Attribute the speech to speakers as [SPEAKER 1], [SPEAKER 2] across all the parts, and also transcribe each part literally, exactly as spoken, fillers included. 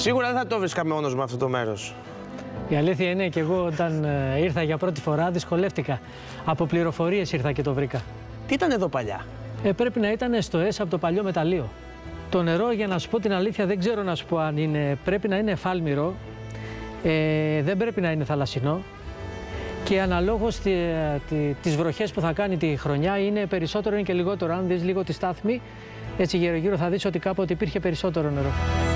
[SPEAKER 1] Σίγουρα δεν θα το βρίσκα μόνος μου αυτό το μέρος.
[SPEAKER 2] Η αλήθεια είναι και εγώ όταν ε, ήρθα για πρώτη φορά δυσκολεύτηκα. Από πληροφορίες ήρθα και το βρήκα.
[SPEAKER 1] Τι ήταν εδώ παλιά?
[SPEAKER 2] Ε, πρέπει να ήταν στο ΕΣ από το παλιό μεταλλείο. Το νερό, για να σου πω την αλήθεια, δεν ξέρω να σου πω αν είναι. Πρέπει να είναι εφάλμυρο, ε, δεν πρέπει να είναι θαλασσινό. Και αναλόγως τη, τη, τις βροχές που θα κάνει τη χρονιά είναι περισσότερο είναι και λιγότερο. Αν δεις λίγο τη στάθμη, έτσι γύρω γύρω θα δεις ότι κάποτε υπήρχε περισσότερο νερό.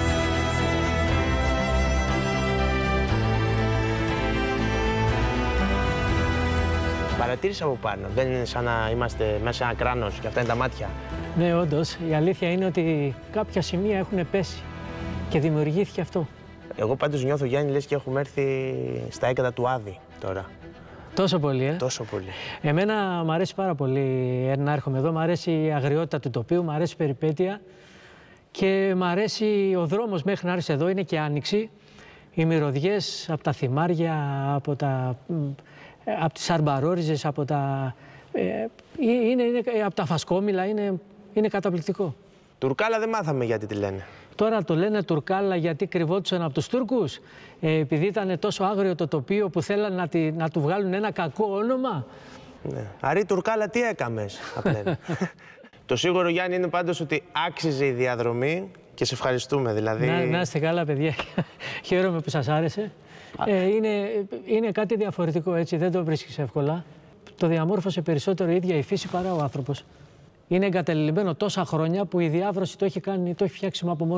[SPEAKER 1] Παρατήρησα από πάνω. Δεν είναι σαν να είμαστε μέσα σε ένα κράνος και αυτά είναι τα μάτια.
[SPEAKER 2] Ναι, όντως. Η αλήθεια είναι ότι κάποια σημεία έχουν πέσει και δημιουργήθηκε αυτό.
[SPEAKER 1] Εγώ πάντως νιώθω, Γιάννη, λες και έχουμε έρθει στα έκατα του Άδη τώρα.
[SPEAKER 2] Τόσο πολύ, ε.
[SPEAKER 1] Τόσο πολύ.
[SPEAKER 2] Εμένα μου αρέσει πάρα πολύ να έρχομαι εδώ. Μ' αρέσει η αγριότητα του τοπίου, μ' αρέσει η περιπέτεια και μ' αρέσει ο δρόμος μέχρι να έρθεις εδώ. Είναι και άνοιξη. Οι μυρωδιές από τα θυμάρια, από, τα, από τις αρμπαρόριζες, από τα, ε, είναι, είναι, από τα φασκόμηλα. Είναι, είναι καταπληκτικό.
[SPEAKER 1] Τουρκάλα δεν μάθαμε γιατί τη λένε.
[SPEAKER 2] Τώρα το λένε Τουρκάλα γιατί κρυβόντουσαν από τους Τούρκους, ε, επειδή ήταν τόσο άγριο το τοπίο που θέλαν να, τη, να του βγάλουν ένα κακό όνομα.
[SPEAKER 1] Ναι. Αρή Τουρκάλα, τι έκαμες, απλά. Το σίγουρο, Γιάννη, είναι πάντως ότι άξιζε η διαδρομή και σε ευχαριστούμε, δηλαδή.
[SPEAKER 2] Να, να είστε καλά, παιδιά. Χαίρομαι που σας άρεσε. Ε, είναι, είναι κάτι διαφορετικό, έτσι, δεν το βρίσκεις εύκολα. Το διαμόρφωσε περισσότερο η ίδια η φύση παρά ο άνθρωπος. Είναι εγκατελειμμένο τόσα χρόνια που η διάβρωση το έχει, κάνει, το έχει φτιάξει από μόνο.